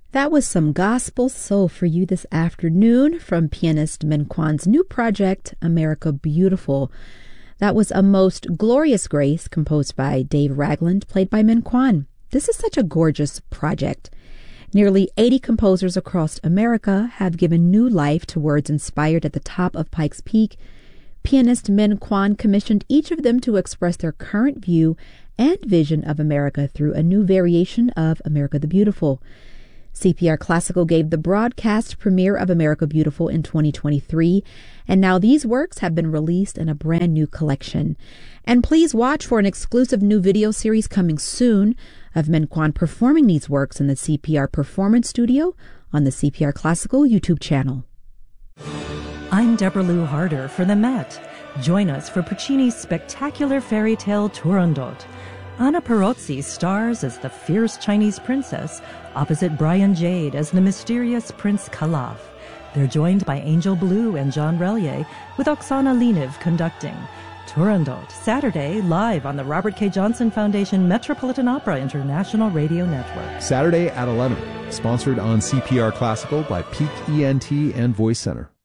That was some gospel soul for you this afternoon from pianist Min Kwan's new project, America Beautiful. That was A Most Glorious Grace, composed by Dave Ragland, played by Min Kwan. This is such a gorgeous project. Nearly 80 composers across America have given new life to words inspired at the top of Pikes Peak. Pianist Min Kwan commissioned each of them to express their current view and vision of America through a new variation of America the Beautiful. CPR Classical gave the broadcast premiere of America Beautiful in 2023, and now these works have been released in a brand new collection. And please watch for an exclusive new video series coming soon of Min Kwan performing these works in the CPR Performance Studio on the CPR Classical YouTube channel. I'm Deborah Lou Harder for the Met. Join us for Puccini's spectacular fairy tale Turandot. Anna Perozzi stars as the fierce Chinese princess, opposite Brian Jade as the mysterious Prince Kalaf. They're joined by Angel Blue and John Relier, with Oksana Leniv conducting. Turandot, Saturday, live on the Robert K. Johnson Foundation Metropolitan Opera International Radio Network. Saturday at 11, sponsored on CPR Classical by Peak ENT and Voice Center.